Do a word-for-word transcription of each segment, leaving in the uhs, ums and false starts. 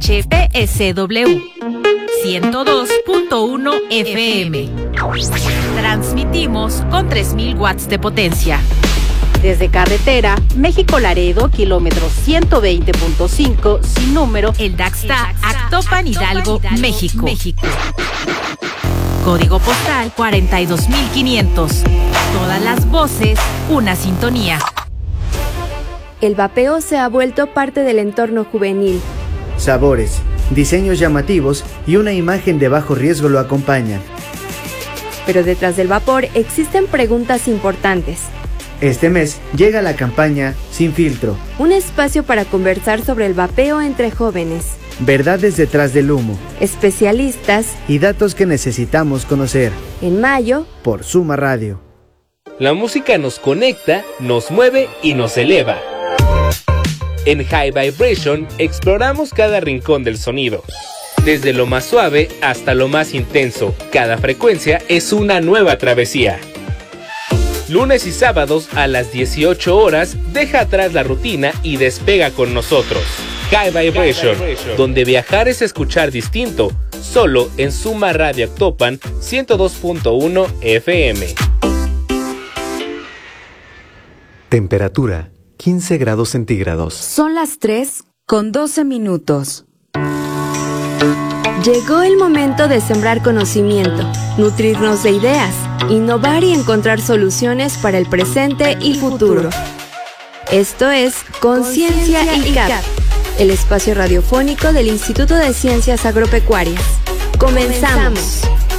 H P S W ciento dos punto uno F M. Transmitimos con tres mil watts de potencia. Desde carretera, México-Laredo, kilómetro ciento veinte punto cinco, sin número, el Daxta, Actopan, Hidalgo, México. México. Código postal cuarenta y dos mil quinientos. Todas las voces, una sintonía. El vapeo se ha vuelto parte del entorno juvenil. Sabores, diseños llamativos y una imagen de bajo riesgo lo acompañan. Pero detrás del vapor existen preguntas importantes. Este mes llega la campaña Sin Filtro. Un espacio para conversar sobre el vapeo entre jóvenes. Verdades detrás del humo. Especialistas. Y datos que necesitamos conocer. En mayo. Por Suma Radio. La música nos conecta, nos mueve y nos eleva. En High Vibration exploramos cada rincón del sonido. Desde lo más suave hasta lo más intenso, cada frecuencia es una nueva travesía. Lunes y sábados a las dieciocho horas, deja atrás la rutina y despega con nosotros. High Vibration, High Vibration, donde viajar es escuchar distinto, solo en Suma Radio Actopan ciento dos punto uno F M. Temperatura quince grados centígrados. Son las tres con doce minutos. Llegó el momento de sembrar conocimiento, nutrirnos de ideas, innovar y encontrar soluciones para el presente y futuro. Esto es Conciencia I C A P, el espacio radiofónico del Instituto de Ciencias Agropecuarias. Comenzamos.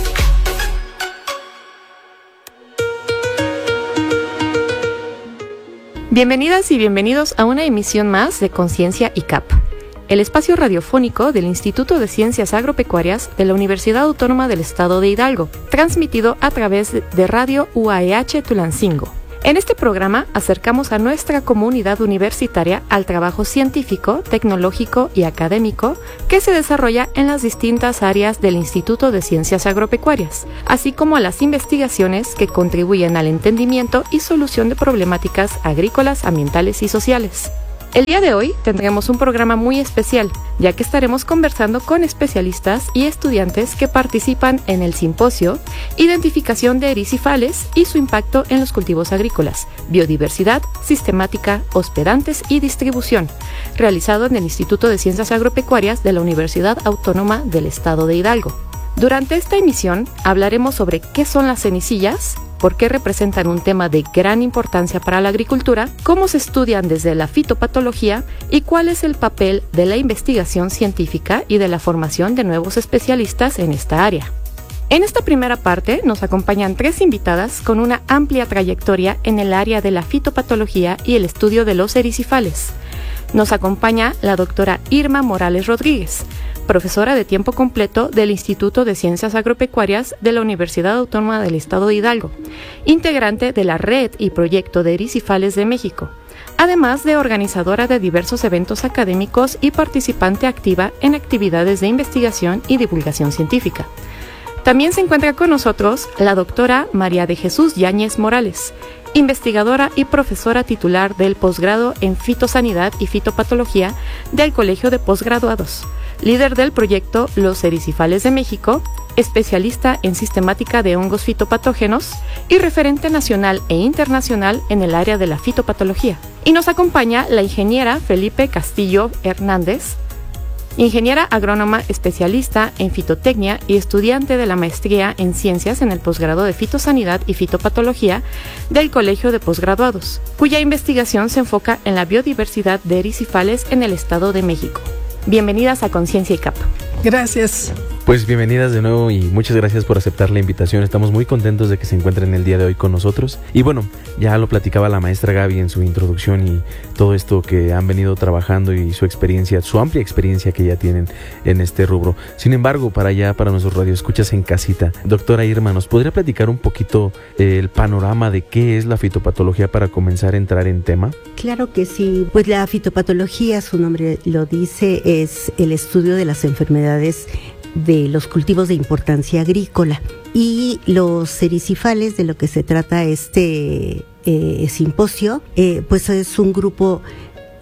Bienvenidas y bienvenidos a una emisión más de Conciencia I C A P, el espacio radiofónico del Instituto de Ciencias Agropecuarias de la Universidad Autónoma del Estado de Hidalgo, transmitido a través de Radio U A E H Tulancingo. En este programa acercamos a nuestra comunidad universitaria al trabajo científico, tecnológico y académico que se desarrolla en las distintas áreas del Instituto de Ciencias Agropecuarias, así como a las investigaciones que contribuyen al entendimiento y solución de problemáticas agrícolas, ambientales y sociales. El día de hoy tendremos un programa muy especial, ya que estaremos conversando con especialistas y estudiantes que participan en el simposio Identificación de erisifales y su impacto en los cultivos agrícolas, biodiversidad, sistemática, hospedantes y distribución, realizado en el Instituto de Ciencias Agropecuarias de la Universidad Autónoma del Estado de Hidalgo. Durante esta emisión hablaremos sobre qué son las cenicillas, por qué representan un tema de gran importancia para la agricultura, cómo se estudian desde la fitopatología y cuál es el papel de la investigación científica y de la formación de nuevos especialistas en esta área. En esta primera parte nos acompañan tres invitadas con una amplia trayectoria en el área de la fitopatología y el estudio de los erisifales. Nos acompaña la doctora Irma Morales Rodríguez, profesora de tiempo completo del Instituto de Ciencias Agropecuarias de la Universidad Autónoma del Estado de Hidalgo, integrante de la Red y Proyecto de Erisifales de México, además de organizadora de diversos eventos académicos y participante activa en actividades de investigación y divulgación científica. También se encuentra con nosotros la doctora María de Jesús Yáñez Morales, investigadora y profesora titular del posgrado en Fitosanidad y Fitopatología del Colegio de Posgraduados, líder del proyecto Los Erisifales de México, especialista en sistemática de hongos fitopatógenos y referente nacional e internacional en el área de la fitopatología. Y nos acompaña la ingeniera Felipe Castillo Hernández, ingeniera agrónoma especialista en fitotecnia y estudiante de la maestría en ciencias en el posgrado de Fitosanidad y Fitopatología del Colegio de Posgraduados, cuya investigación se enfoca en la biodiversidad de erisifales en el Estado de México. Bienvenidas a Conciencia I C A P. Gracias. Pues bienvenidas de nuevo y muchas gracias por aceptar la invitación. Estamos muy contentos de que se encuentren el día de hoy con nosotros. Y bueno, ya lo platicaba la maestra Gaby en su introducción y todo esto que han venido trabajando y su experiencia, su amplia experiencia que ya tienen en este rubro. Sin embargo, para allá, para nuestros radioescuchas en casita, doctora Irma, ¿nos podría platicar un poquito eh, el panorama de qué es la fitopatología para comenzar a entrar en tema? Claro que sí. Pues la fitopatología, su nombre lo dice, es el estudio de las enfermedades de los cultivos de importancia agrícola, y los erisifales, de lo que se trata este eh, simposio, eh, pues es un grupo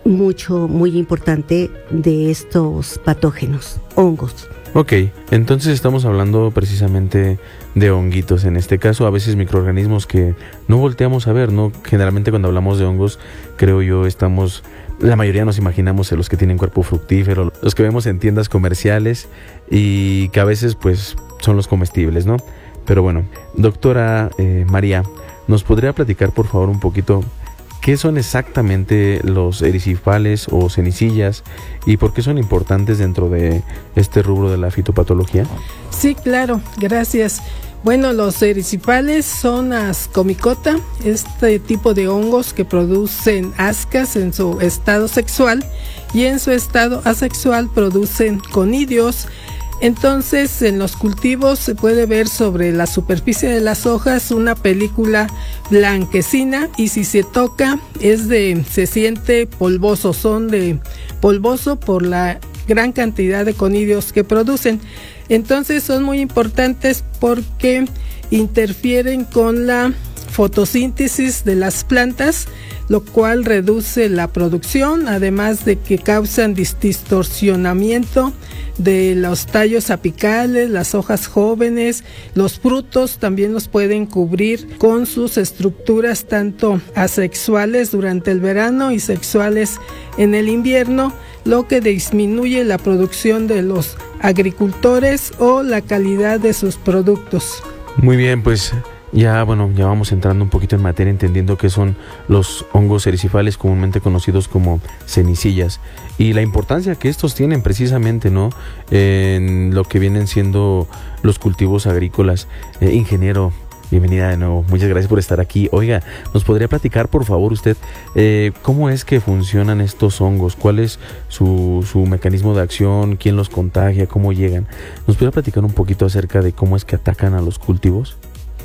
mucho, muy importante de estos patógenos, hongos. Ok, entonces estamos hablando precisamente de honguitos, en este caso a veces microorganismos que no volteamos a ver, ¿no? Generalmente cuando hablamos de hongos, creo yo, estamos, la mayoría nos imaginamos los que tienen cuerpo fructífero, los que vemos en tiendas comerciales y que a veces pues son los comestibles, ¿no? Pero bueno, doctora eh, María, ¿nos podría platicar por favor un poquito qué son exactamente los erisipales o cenicillas y por qué son importantes dentro de este rubro de la fitopatología? Sí, claro, gracias. Bueno, los erisipales son Ascomycota, este tipo de hongos que producen ascas en su estado sexual y en su estado asexual producen conidios. Entonces, en los cultivos se puede ver sobre la superficie de las hojas una película blanquecina y si se toca es de, se siente polvoso, son de polvoso por la gran cantidad de conidios que producen. Entonces son muy importantes porque interfieren con la fotosíntesis de las plantas, lo cual reduce la producción, además de que causan distorsionamiento de los tallos apicales, las hojas jóvenes, los frutos también los pueden cubrir con sus estructuras tanto asexuales durante el verano y sexuales en el invierno, lo que disminuye la producción de los agricultores o la calidad de sus productos. Muy bien, pues ya, bueno, ya vamos entrando un poquito en materia, entendiendo qué son los hongos erisipales, comúnmente conocidos como cenicillas, y la importancia que estos tienen precisamente, ¿no?, en lo que vienen siendo los cultivos agrícolas. Eh, ingeniero, bienvenida de nuevo, muchas gracias por estar aquí. Oiga, ¿nos podría platicar, por favor, usted, eh, cómo es que funcionan estos hongos? ¿Cuál es su, su mecanismo de acción? ¿Quién los contagia? ¿Cómo llegan? ¿Nos podría platicar un poquito acerca de cómo es que atacan a los cultivos?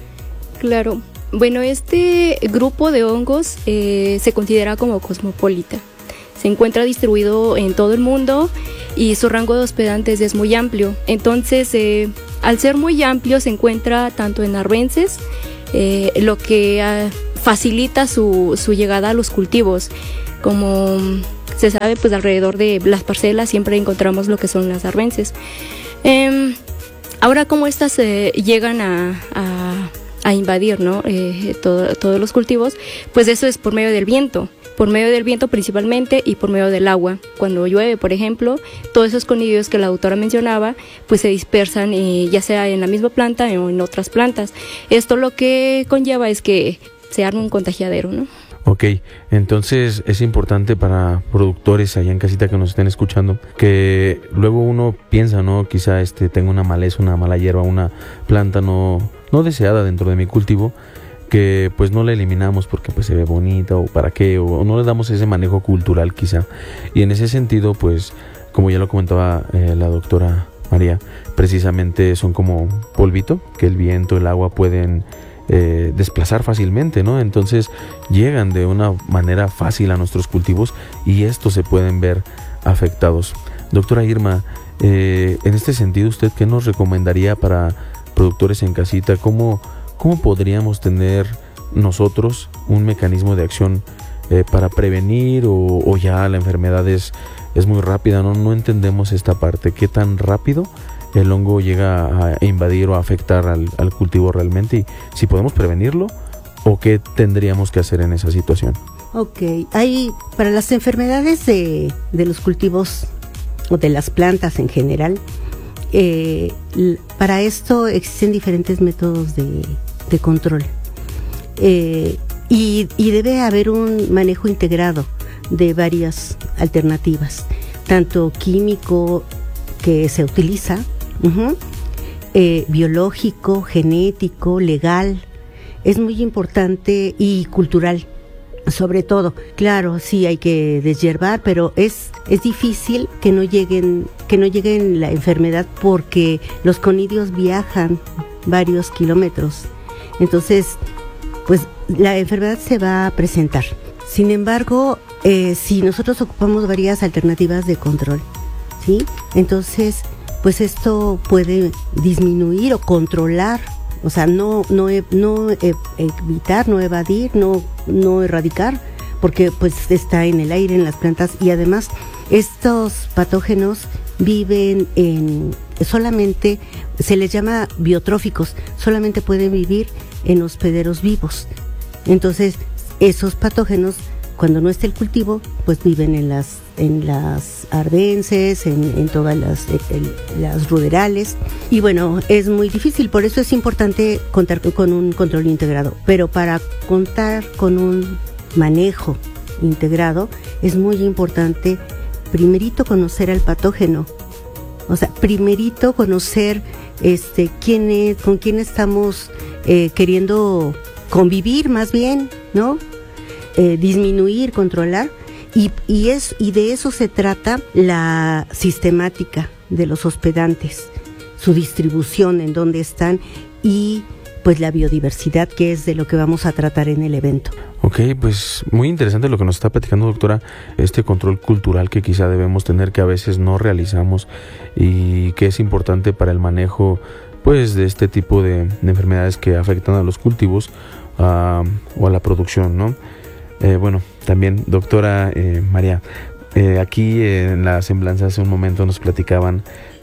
Claro, bueno, este grupo de hongos eh, se considera como cosmopolita. Se encuentra distribuido en todo el mundo y su rango de hospedantes es muy amplio. Entonces, eh, al ser muy amplio, se encuentra tanto en arbences, eh, lo que eh, facilita su, su llegada a los cultivos. Como se sabe, pues alrededor de las parcelas siempre encontramos lo que son las arbences. Eh, ahora, ¿cómo estas eh, llegan a... a a invadir, ¿no? eh, todo, todos los cultivos? Pues eso es por medio del viento, por medio del viento principalmente y por medio del agua. Cuando llueve, por ejemplo, todos esos conidios que la autora mencionaba, pues se dispersan eh, ya sea en la misma planta o en otras plantas. Esto lo que conlleva es que se arma un contagiadero, ¿no? Ok, entonces es importante para productores allá en casita que nos estén escuchando, que luego uno piensa, ¿no? Quizá este tenga una maleza, una mala hierba, una planta no, no deseada dentro de mi cultivo, que pues no la eliminamos porque pues se ve bonita o para qué, o, o no le damos ese manejo cultural quizá. Y en ese sentido, pues, como ya lo comentaba eh, la doctora María, precisamente son como polvito, que el viento, el agua pueden Eh, desplazar fácilmente, ¿no? Entonces llegan de una manera fácil a nuestros cultivos y estos se pueden ver afectados. Doctora Irma, eh, en este sentido, ¿usted qué nos recomendaría para productores en casita? ¿Cómo, cómo podríamos tener nosotros un mecanismo de acción eh, para prevenir o, o ya la enfermedad es, es muy rápida? ¿no? No entendemos esta parte. ¿Qué tan rápido el hongo llega a invadir o a afectar al, al cultivo realmente, y si podemos prevenirlo o qué tendríamos que hacer en esa situación? Ok, hay para las enfermedades de, de los cultivos o de las plantas en general, eh, para esto existen diferentes métodos de, de control eh, y, y debe haber un manejo integrado de varias alternativas, tanto químico que se utiliza, Uh-huh. Eh, biológico, genético, legal, es muy importante, y cultural, sobre todo. Claro, sí hay que deshiervar, pero es es difícil que no lleguen que no lleguen la enfermedad porque los conidios viajan varios kilómetros. Entonces, pues la enfermedad se va a presentar. Sin embargo, eh, si nosotros ocupamos varias alternativas de control, ¿sí? Entonces, pues esto puede disminuir o controlar, o sea, no no no evitar, no evadir, no no erradicar, porque pues está en el aire, en las plantas, y además estos patógenos viven en solamente, se les llama biotróficos, solamente pueden vivir en hospederos vivos. Entonces, esos patógenos, cuando no está el cultivo, pues viven en las en las arbences, en, en todas las, el, las ruderales. Y bueno, es muy difícil, por eso es importante contar con un control integrado. Pero para contar con un manejo integrado, es muy importante primerito conocer al patógeno. O sea, primerito conocer este quién es, con quién estamos eh, queriendo convivir más bien, ¿no? Eh, disminuir, controlar, y, y, es, y de eso se trata la sistemática de los hospedantes, su distribución, en dónde están, y pues la biodiversidad, que es de lo que vamos a tratar en el evento. Ok, pues muy interesante lo que nos está platicando, doctora, este control cultural que quizá debemos tener, que a veces no realizamos y que es importante para el manejo pues de este tipo de, de enfermedades que afectan a los cultivos uh, o a la producción, ¿no? Eh, bueno, también, doctora eh, María, eh, aquí eh, en la semblanza hace un momento nos platicaban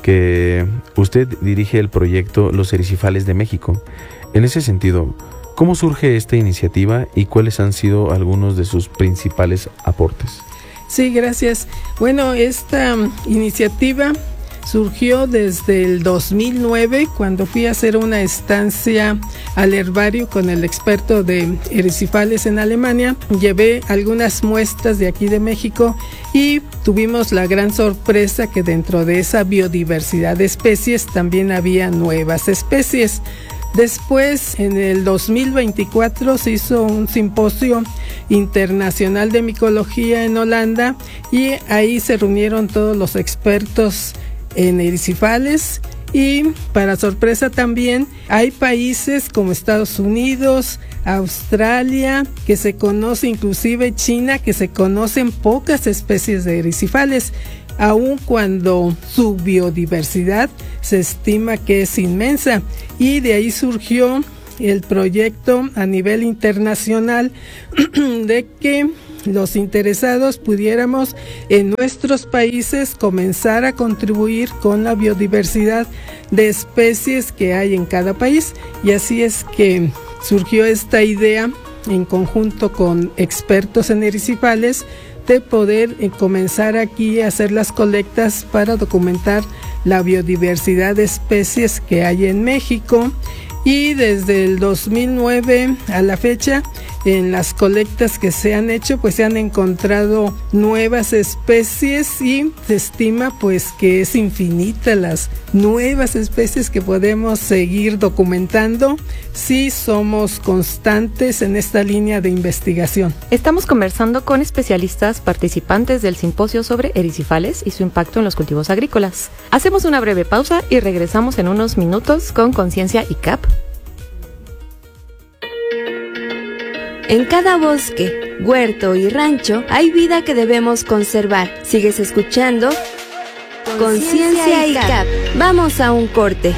que usted dirige el proyecto Los Ericifales de México. En ese sentido, ¿cómo surge esta iniciativa y cuáles han sido algunos de sus principales aportes? Sí, gracias. Bueno, esta um, iniciativa surgió desde el dos mil nueve, cuando fui a hacer una estancia al herbario con el experto de ericifales en Alemania. Llevé algunas muestras de aquí de México y tuvimos la gran sorpresa que dentro de esa biodiversidad de especies también había nuevas especies. Después, en el dos mil veinticuatro, se hizo un simposio internacional de micología en Holanda y ahí se reunieron todos los expertos en ericifales, y para sorpresa también hay países como Estados Unidos, Australia, que se conoce, inclusive China, que se conocen pocas especies de ericifales, aun cuando su biodiversidad se estima que es inmensa. Y de ahí surgió el proyecto a nivel internacional de que los interesados pudiéramos en nuestros países comenzar a contribuir con la biodiversidad de especies que hay en cada país. Y así es que surgió esta idea en conjunto con expertos en ericifales de poder eh, comenzar aquí a hacer las colectas para documentar la biodiversidad de especies que hay en México. Y desde el dos mil nueve a la fecha, en las colectas que se han hecho, pues se han encontrado nuevas especies y se estima pues que es infinita las nuevas especies que podemos seguir documentando si somos constantes en esta línea de investigación. Estamos conversando con especialistas participantes del simposio sobre ericifales y su impacto en los cultivos agrícolas. Hacemos una breve pausa y regresamos en unos minutos con Conciencia I C A P. En cada bosque, huerto y rancho hay vida que debemos conservar. Sigues escuchando Conciencia I C A P. Vamos a un corte.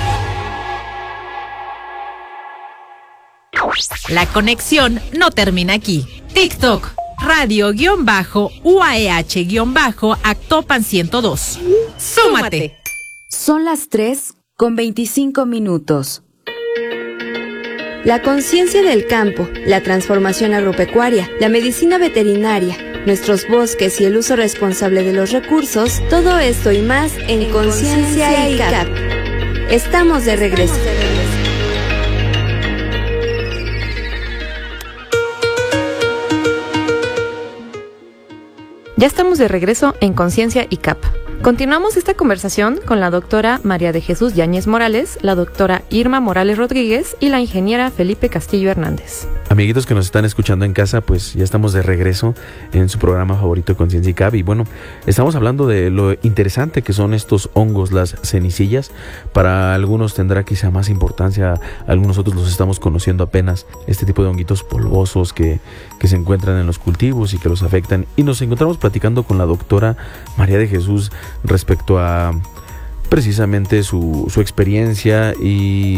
La conexión no termina aquí. TikTok, radio-U A E H-Actopan ciento dos. ¡Súmate! Son las tres con veinticinco minutos. La conciencia del campo, la transformación agropecuaria, la medicina veterinaria, nuestros bosques y el uso responsable de los recursos, todo esto y más en Conciencia I C A P. Estamos de regreso. Ya estamos de regreso en Conciencia I C A P. Continuamos esta conversación con la doctora María de Jesús Yáñez Morales, la doctora Irma Morales Rodríguez y la ingeniera Felipe Castillo Hernández. Amiguitos que nos están escuchando en casa, pues ya estamos de regreso en su programa favorito Conciencia I C A P. Y bueno, estamos hablando de lo interesante que son estos hongos, las cenicillas. Para algunos tendrá quizá más importancia, algunos otros los estamos conociendo apenas. Este tipo de honguitos polvosos que, que se encuentran en los cultivos y que los afectan. Y nos encontramos platicando con la doctora María de Jesús respecto a precisamente su, su experiencia y,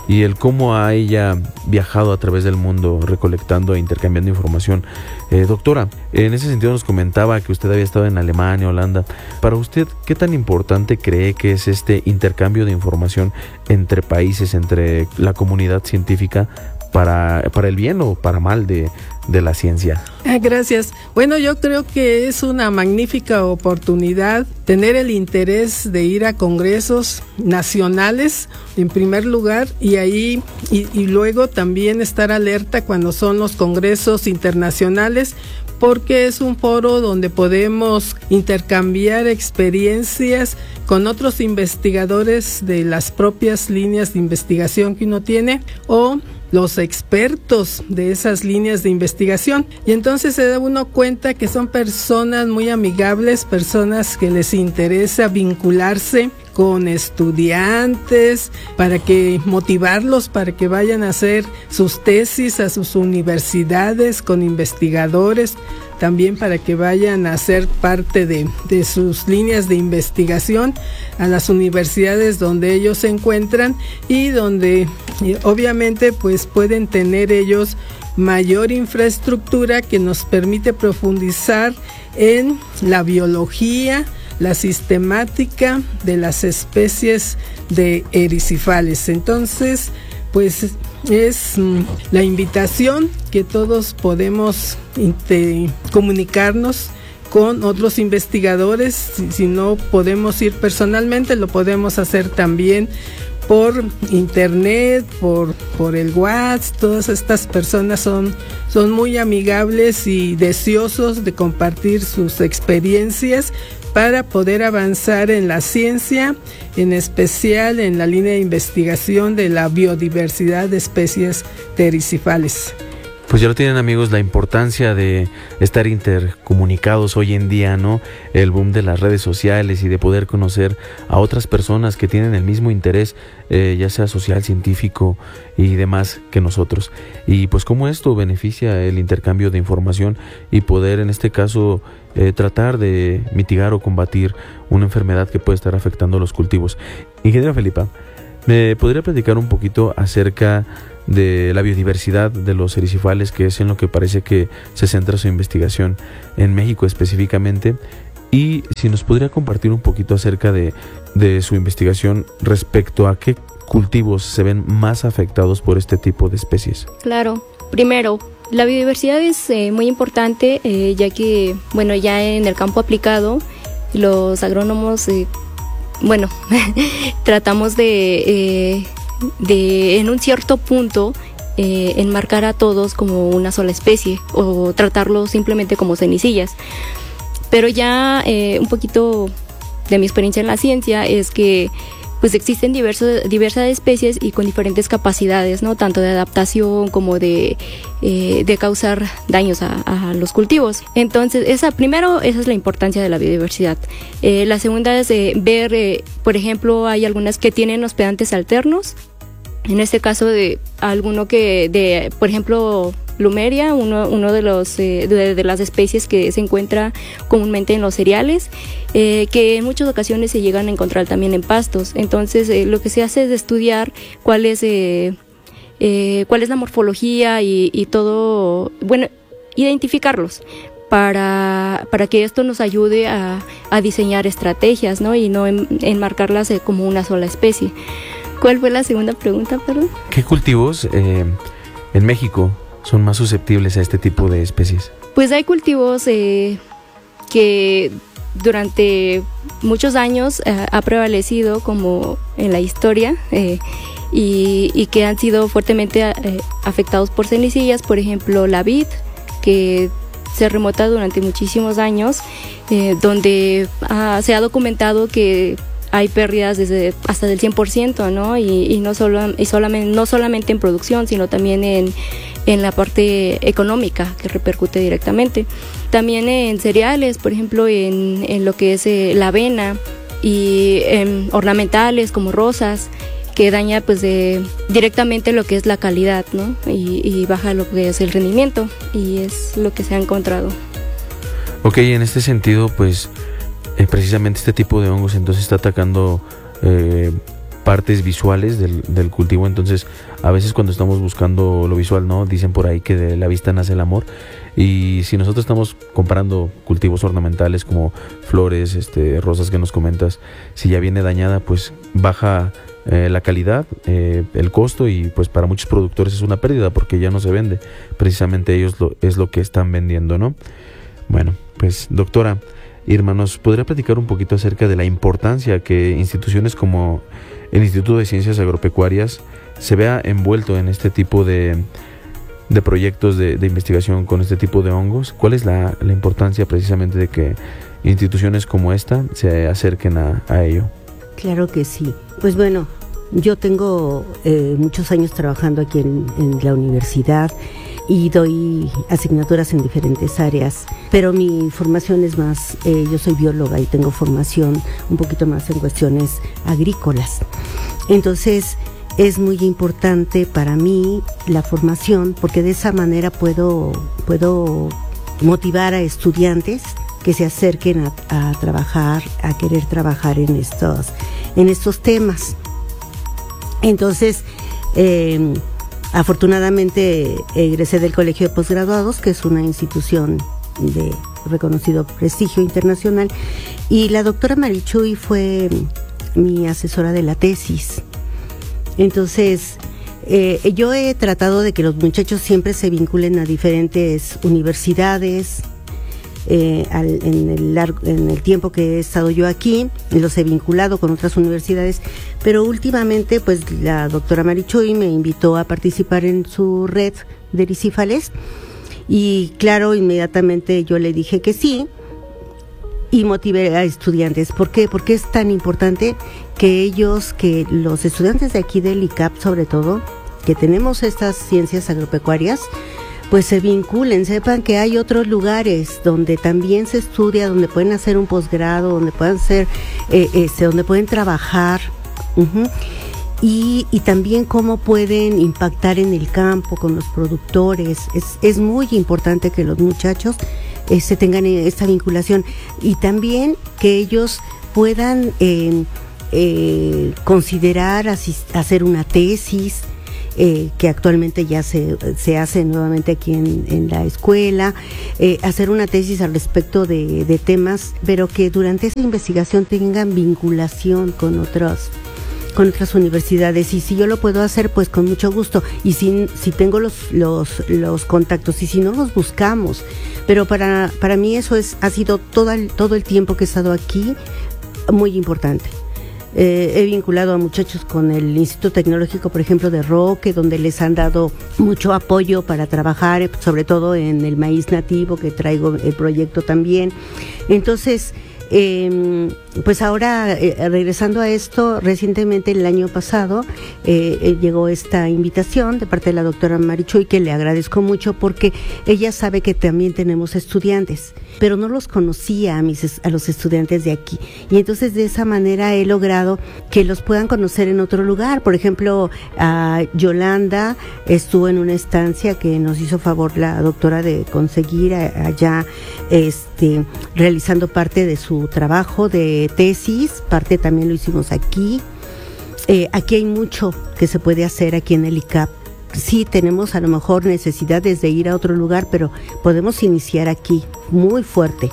y el cómo ha ella viajado a través del mundo recolectando e intercambiando información. Eh, doctora, en ese sentido nos comentaba que usted había estado en Alemania, Holanda. Para usted, ¿qué tan importante cree que es este intercambio de información entre países, entre la comunidad científica, para, para el bien o para mal de, de la ciencia? Gracias. Bueno, yo creo que es una magnífica oportunidad tener el interés de ir a congresos nacionales en primer lugar y ahí y, y luego también estar alerta cuando son los congresos internacionales, porque es un foro donde podemos intercambiar experiencias con otros investigadores de las propias líneas de investigación que uno tiene o los expertos de esas líneas de investigación, y entonces se da uno cuenta que son personas muy amigables, personas que les interesa vincularse con estudiantes para que motivarlos para que vayan a hacer sus tesis a sus universidades, con investigadores también para que vayan a ser parte de, de sus líneas de investigación a las universidades donde ellos se encuentran y donde y obviamente pues pueden tener ellos mayor infraestructura que nos permite profundizar en la biología, la sistemática de las especies de ericifales. Entonces, pues es la invitación que todos podemos inter- comunicarnos con otros investigadores. Si, si no podemos ir personalmente, lo podemos hacer también por internet, por, por el WhatsApp. Todas estas personas son, son muy amigables y deseosos de compartir sus experiencias para poder avanzar en la ciencia, en especial en la línea de investigación de la biodiversidad de especies de ericifales. Pues ya lo tienen, amigos, la importancia de estar intercomunicados hoy en día, ¿no? El boom de las redes sociales y de poder conocer a otras personas que tienen el mismo interés, eh, ya sea social, científico y demás que nosotros. Y pues cómo esto beneficia el intercambio de información y poder, en este caso, eh, tratar de mitigar o combatir una enfermedad que puede estar afectando a los cultivos. Ingeniera Felipa, ¿me podría platicar un poquito acerca de la biodiversidad de los ericifales, que es en lo que parece que se centra su investigación en México específicamente? Y si nos podría compartir un poquito acerca de, de su investigación respecto a qué cultivos se ven más afectados por este tipo de especies. Claro, primero, la biodiversidad es eh, muy importante, eh, ya que, bueno, ya en el campo aplicado, los agrónomos, eh, bueno, tratamos de... Eh, de en un cierto punto eh, enmarcar a todos como una sola especie o tratarlos simplemente como cenicillas, pero ya eh, un poquito de mi experiencia en la ciencia es que pues existen diversos, diversas especies y con diferentes capacidades, ¿no? Tanto de adaptación como de, eh, de causar daños a, a los cultivos. Entonces, esa, primero, esa es la importancia de la biodiversidad. Eh, la segunda es eh, ver, eh, por ejemplo, hay algunas que tienen hospedantes alternos. En este caso, de alguno que, de, por ejemplo, Plumeria, uno, uno de, los, eh, de, de las especies que se encuentra comúnmente en los cereales, eh, que en muchas ocasiones se llegan a encontrar también en pastos. Entonces, eh, lo que se hace es estudiar cuál es, eh, eh, cuál es la morfología y, y todo, bueno, identificarlos para, para que esto nos ayude a, a diseñar estrategias, ¿no? Y no en, enmarcarlas eh, como una sola especie. ¿Cuál fue la segunda pregunta, perdón? ¿Qué cultivos eh, en México son más susceptibles a este tipo de especies? Pues hay cultivos eh, que durante muchos años eh, ha prevalecido como en la historia eh, y, y que han sido fuertemente eh, afectados por cenicillas. Por ejemplo, la vid, que se remota durante muchísimos años, eh, donde ah, se ha documentado que hay pérdidas desde hasta del cien por ciento, ¿no? Y, y no solo y solamente no solamente en producción, sino también en, en la parte económica que repercute directamente. También en cereales, por ejemplo, en, en lo que es eh, la avena y en ornamentales como rosas, que daña pues de, directamente lo que es la calidad, ¿no? Y, y baja lo que es el rendimiento, y es lo que se ha encontrado. Ok, en este sentido, pues Eh, precisamente este tipo de hongos entonces está atacando eh, partes visuales del, del cultivo. Entonces a veces cuando estamos buscando lo visual, no dicen por ahí que de la vista nace el amor, y si nosotros estamos comparando cultivos ornamentales como flores, este, rosas que nos comentas, si ya viene dañada, pues baja eh, la calidad, eh, el costo, y pues para muchos productores es una pérdida porque ya no se vende, precisamente ellos lo, es lo que están vendiendo, ¿no? Bueno, pues doctora Irma, ¿nos podría platicar un poquito acerca de la importancia que instituciones como el Instituto de Ciencias Agropecuarias se vea envuelto en este tipo de, de proyectos de, de investigación con este tipo de hongos? ¿Cuál es la, la importancia precisamente de que instituciones como esta se acerquen a, a ello? Claro que sí. Pues bueno, yo tengo eh, muchos años trabajando aquí en, en la universidad y doy asignaturas en diferentes áreas, pero mi formación es más, eh, yo soy bióloga y tengo formación un poquito más en cuestiones agrícolas. Entonces es muy importante para mí la formación, porque de esa manera puedo, puedo motivar a estudiantes que se acerquen a, a trabajar, a querer trabajar en estos, en estos temas. Entonces, eh, afortunadamente egresé del Colegio de Postgraduados, que es una institución de reconocido prestigio internacional, y la doctora Marichuy fue mi asesora de la tesis. Entonces, eh, yo he tratado de que los muchachos siempre se vinculen a diferentes universidades. Eh, al, en, el largo, en el tiempo que he estado yo aquí, los he vinculado con otras universidades, pero últimamente pues la doctora Marichuy me invitó a participar en su red de erisífales, y claro, inmediatamente yo le dije que sí y motivé a estudiantes. ¿Por qué? Porque es tan importante que ellos, que los estudiantes de aquí del I C A P sobre todo, que tenemos estas ciencias agropecuarias, pues se vinculen, sepan que hay otros lugares donde también se estudia, donde pueden hacer un posgrado, donde pueden hacer, eh, este, donde pueden trabajar, uh-huh. y, y también cómo pueden impactar en el campo con los productores. Es, es muy importante que los muchachos eh, se tengan esta vinculación, y también que ellos puedan eh, eh, considerar asist- hacer una tesis, Eh, que actualmente ya se, se hace nuevamente aquí en, en la escuela, eh, hacer una tesis al respecto de, de temas, pero que durante esa investigación tengan vinculación con otros, con otras universidades. Y si yo lo puedo hacer, pues con mucho gusto, y si, si tengo los, los, los contactos, y si no, los buscamos. Pero para, para mí eso es, ha sido todo el, todo el tiempo que he estado aquí muy importante. Eh, he vinculado a muchachos con el Instituto Tecnológico, por ejemplo, de Roque, donde les han dado mucho apoyo para trabajar, sobre todo en el maíz nativo, que traigo el proyecto también. Entonces, eh, pues ahora, eh, regresando a esto, recientemente el año pasado eh, eh, llegó esta invitación de parte de la doctora Marichuy, que le agradezco mucho porque ella sabe que también tenemos estudiantes, pero no los conocía a, mis, a los estudiantes de aquí, y entonces de esa manera he logrado que los puedan conocer en otro lugar. Por ejemplo, a Yolanda estuvo en una estancia que nos hizo favor la doctora de conseguir a, allá, este, realizando parte de su trabajo de tesis, parte también lo hicimos aquí. Eh, aquí hay mucho que se puede hacer aquí en el I C A P. Sí, tenemos a lo mejor necesidades de ir a otro lugar, pero podemos iniciar aquí muy fuerte.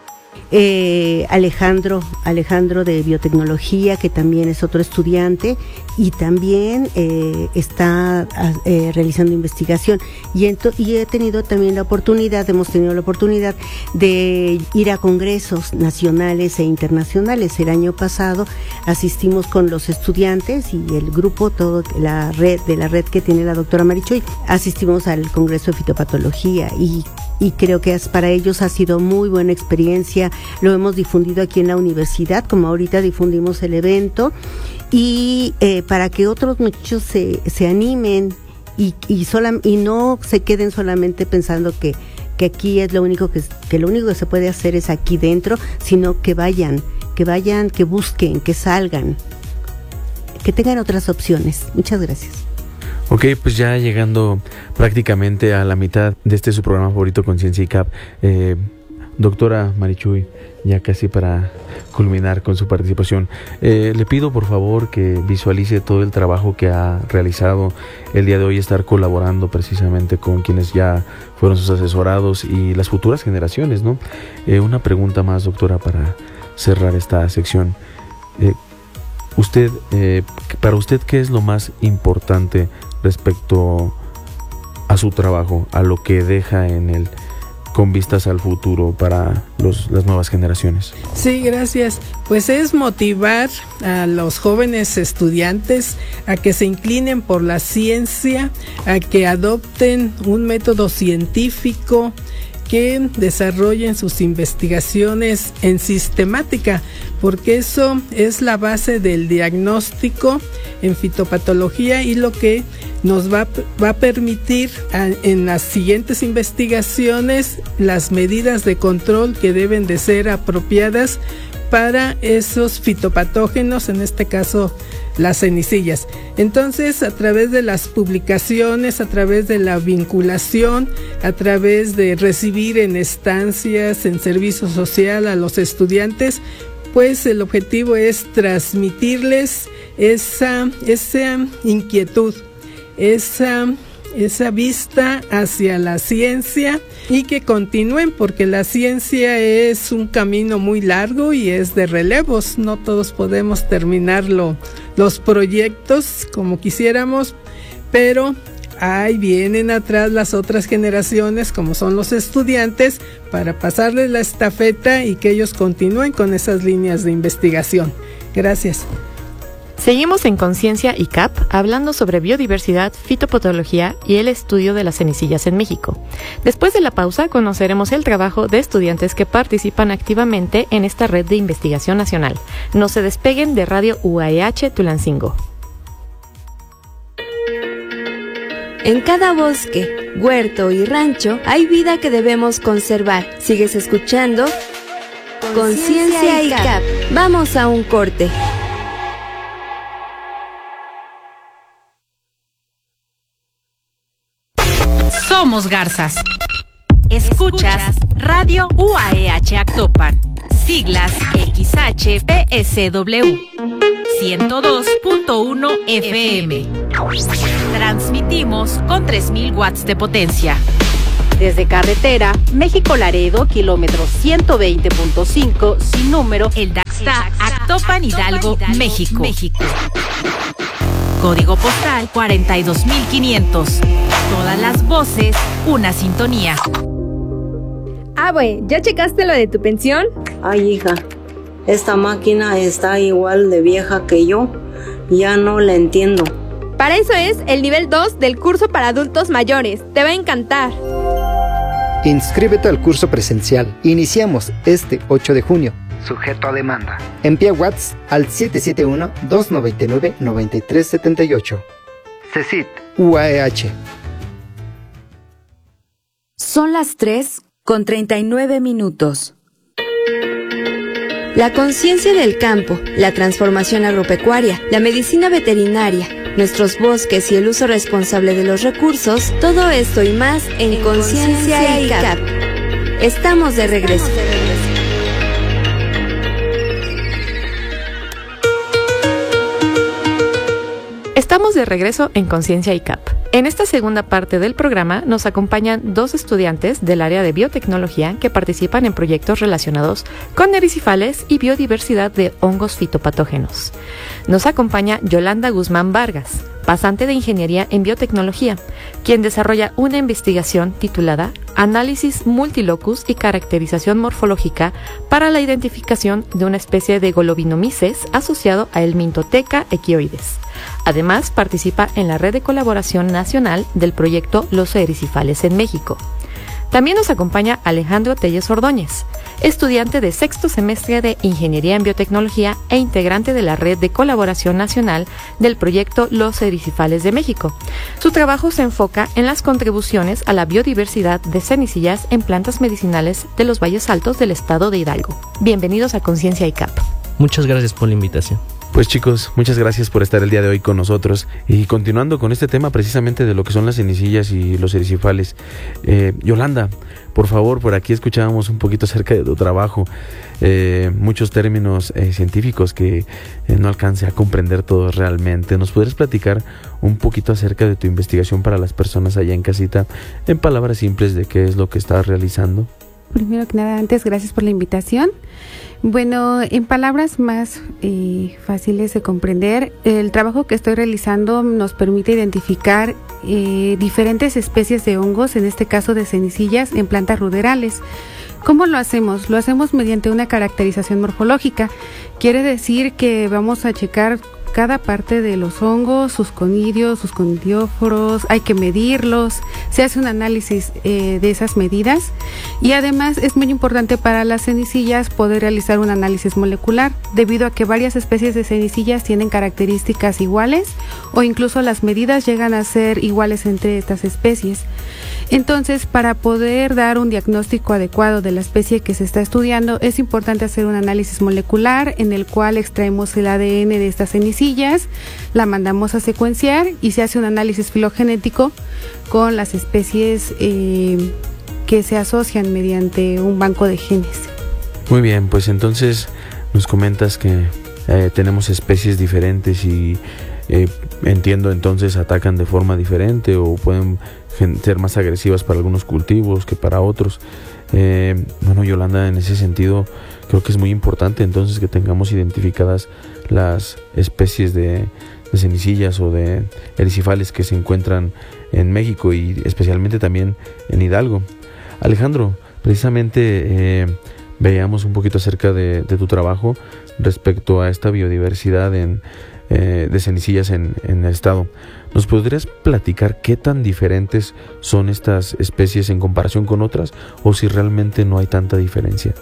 Eh, Alejandro, Alejandro de biotecnología, que también es otro estudiante y también eh, está eh, realizando investigación, y, ento- y he tenido también la oportunidad, hemos tenido la oportunidad de ir a congresos nacionales e internacionales. El año pasado asistimos con los estudiantes y el grupo, todo la red de la red que tiene la doctora Marichuy, asistimos al congreso de fitopatología, y y creo que es, para ellos ha sido muy buena experiencia. Lo hemos difundido aquí en la universidad, como ahorita difundimos el evento, y eh, para que otros muchachos se, se animen y, y, sola, y no se queden solamente pensando que, que aquí es lo único que, que lo único que se puede hacer es aquí dentro, sino que vayan, que vayan, que busquen, que salgan, que tengan otras opciones. Muchas gracias. Ok, pues ya llegando prácticamente a la mitad de este su programa favorito, Conciencia I C A P, eh, Doctora Marichuy, ya casi para culminar con su participación, eh, le pido por favor que visualice todo el trabajo que ha realizado el día de hoy, estar colaborando precisamente con quienes ya fueron sus asesorados y las futuras generaciones, ¿no? Eh, una pregunta más, doctora, para cerrar esta sección. Eh, usted, eh, para usted, ¿qué es lo más importante respecto a su trabajo, a lo que deja en el con vistas al futuro para los, las nuevas generaciones? Sí, gracias. Pues es motivar a los jóvenes estudiantes a que se inclinen por la ciencia, a que adopten un método científico, que desarrollen sus investigaciones en sistemática, porque eso es la base del diagnóstico en fitopatología y lo que nos va, va a permitir a, en las siguientes investigaciones las medidas de control que deben de ser apropiadas para esos fitopatógenos, en este caso las cenicillas. Entonces, a través de las publicaciones, a través de la vinculación, a través de recibir en estancias, en servicio social a los estudiantes, pues el objetivo es transmitirles esa, esa inquietud, esa, esa vista hacia la ciencia y que continúen, porque la ciencia es un camino muy largo y es de relevos. No todos podemos terminarlo, los proyectos como quisiéramos, pero ahí vienen atrás las otras generaciones, como son los estudiantes, para pasarles la estafeta y que ellos continúen con esas líneas de investigación. Gracias. Seguimos en Conciencia y C A P hablando sobre biodiversidad, fitopatología y el estudio de las cenicillas en México. Después de la pausa conoceremos el trabajo de estudiantes que participan activamente en esta red de investigación nacional. No se despeguen de Radio U A E H Tulancingo. En cada bosque, huerto y rancho hay vida que debemos conservar. Sigues escuchando Conciencia y C A P. Vamos a un corte. Somos garzas. Escuchas Radio U A E H Actopan. Siglas X H P S W ciento dos punto uno F M. Transmitimos con tres mil watts de potencia. Desde carretera, México Laredo, kilómetro ciento veinte punto cinco, sin número, el Daxta, Actopan, Hidalgo, México. México. Código postal cuarenta y dos mil quinientos. Todas las voces, una sintonía. Ah, güey, ¿ya checaste lo de tu pensión? Ay, hija, esta máquina está igual de vieja que yo. Ya no la entiendo. Para eso es el nivel dos del curso para adultos mayores. Te va a encantar. Inscríbete al curso presencial. Iniciamos este ocho de junio. Sujeto a demanda. Envía WhatsApp al siete siete uno, dos nueve nueve, nueve tres siete ocho. CECIT U A E H. Son las tres con treinta y nueve minutos. La conciencia del campo, la transformación agropecuaria, la medicina veterinaria, nuestros bosques y el uso responsable de los recursos, todo esto y más en, en Conciencia y C A P. Estamos de regreso. Estamos de regreso en Conciencia y C A P. En esta segunda parte del programa nos acompañan dos estudiantes del área de biotecnología que participan en proyectos relacionados con erisifales y biodiversidad de hongos fitopatógenos. Nos acompaña Yolanda Guzmán Vargas, pasante de Ingeniería en Biotecnología, quien desarrolla una investigación titulada Análisis Multilocus y Caracterización Morfológica para la identificación de una especie de Golobinomyces asociado a Helminthotheca equioides. Además, participa en la red de colaboración nacional del proyecto Los Erisifales en México. También nos acompaña Alejandro Telles Ordóñez, estudiante de sexto semestre de Ingeniería en Biotecnología e integrante de la red de colaboración nacional del proyecto Los Erisifales de México. Su trabajo se enfoca en las contribuciones a la biodiversidad de cenicillas en plantas medicinales de los valles altos del estado de Hidalgo. Bienvenidos a Conciencia y C A P. Muchas gracias por la invitación. Pues chicos, muchas gracias por estar el día de hoy con nosotros. Y continuando con este tema precisamente de lo que son las cenicillas y los erisifales, eh, Yolanda, por favor, por aquí escuchábamos un poquito acerca de tu trabajo, eh, muchos términos eh, científicos que eh, no alcance a comprender todos realmente. ¿Nos podrías platicar un poquito acerca de tu investigación para las personas allá en casita, en palabras simples, de qué es lo que estás realizando? Primero que nada, antes, gracias por la invitación. Bueno, en palabras más eh, fáciles de comprender, el trabajo que estoy realizando nos permite identificar eh, diferentes especies de hongos, en este caso de cenicillas, en plantas ruderales. ¿Cómo lo hacemos? Lo hacemos mediante una caracterización morfológica. Quiere decir que vamos a checar cada parte de los hongos, sus conidios, sus conidióforos, hay que medirlos, se hace un análisis eh, de esas medidas y además es muy importante para las cenicillas poder realizar un análisis molecular debido a que varias especies de cenicillas tienen características iguales o incluso las medidas llegan a ser iguales entre estas especies. Entonces, para poder dar un diagnóstico adecuado de la especie que se está estudiando, es importante hacer un análisis molecular en el cual extraemos el A D N de estas cenicillas, la mandamos a secuenciar y se hace un análisis filogenético con las especies eh, que se asocian mediante un banco de genes. Muy bien, pues entonces nos comentas que eh, tenemos especies diferentes y eh, entiendo entonces atacan de forma diferente o pueden ser más agresivas para algunos cultivos que para otros. Eh, bueno, Yolanda, en ese sentido creo que es muy importante entonces que tengamos identificadas las especies de, de cenicillas o de erisifales que se encuentran en México y especialmente también en Hidalgo. Alejandro, precisamente eh, veíamos un poquito acerca de, de tu trabajo respecto a esta biodiversidad en, eh, de cenicillas en, en el estado. ¿Nos podrías platicar qué tan diferentes son estas especies en comparación con otras o si realmente no hay tanta diferencia?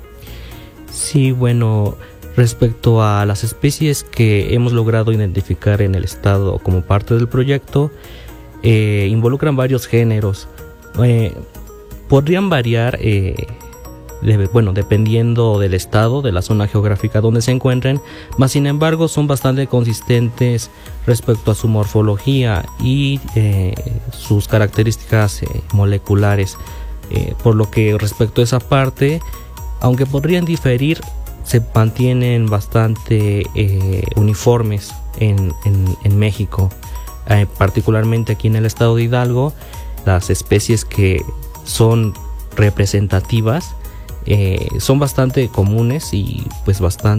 Sí, bueno, respecto a las especies que hemos logrado identificar en el estado como parte del proyecto, eh, involucran varios géneros. Eh, podrían variar, eh, de, bueno, dependiendo del estado, de la zona geográfica donde se encuentren, mas sin embargo son bastante consistentes respecto a su morfología y eh, sus características eh, moleculares, eh, por lo que respecto a esa parte, aunque podrían diferir, se mantienen bastante eh, uniformes en, en, en México, eh, particularmente aquí en el estado de Hidalgo. Las especies que son representativas eh, son bastante comunes y pues bastante